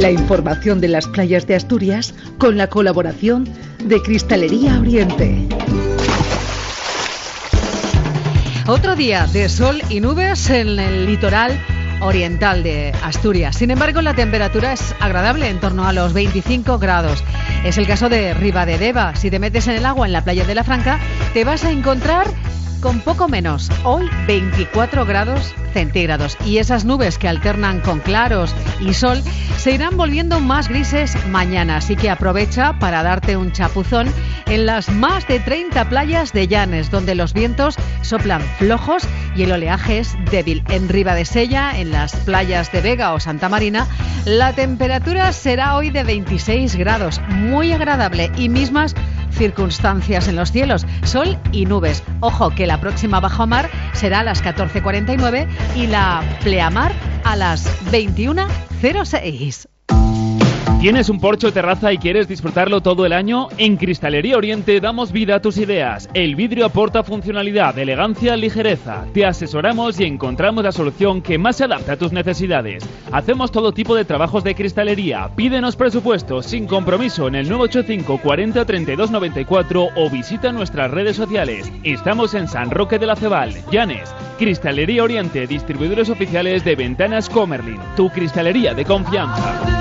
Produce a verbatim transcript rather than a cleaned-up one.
La información de las playas de Asturias con la colaboración de Cristalería Oriente. Otro día de sol y nubes en el litoral oriental de Asturias. Sin embargo, la temperatura es agradable, en torno a los veinticinco grados. Es el caso de Ribadedeva. Si te metes en el agua en la playa de la Franca, te vas a encontrar con poco menos. Hoy veinticuatro grados centígrados. Y esas nubes que alternan con claros y sol se irán volviendo más grises mañana. Así que aprovecha para darte un chapuzón en las más de treinta playas de Llanes, donde los vientos soplan flojos y el oleaje es débil. En Ribadesella, en las playas de Vega o Santa Marina, la temperatura será hoy de veintiséis grados. Muy agradable y mismas circunstancias en los cielos, sol y nubes. Ojo que la próxima bajamar será a las catorce cuarenta y nueve y la pleamar a las veintiuna cero seis. ¿Tienes un porche o terraza y quieres disfrutarlo todo el año? En Cristalería Oriente damos vida a tus ideas. El vidrio aporta funcionalidad, elegancia, ligereza. Te asesoramos y encontramos la solución que más se adapta a tus necesidades. Hacemos todo tipo de trabajos de cristalería. Pídenos presupuestos sin compromiso en el nueve ocho cinco cuarenta treinta y dos noventa y cuatro o visita nuestras redes sociales. Estamos en San Roque de la Cebal, Llanes. Cristalería Oriente, distribuidores oficiales de Ventanas Comerlin. Tu cristalería de confianza.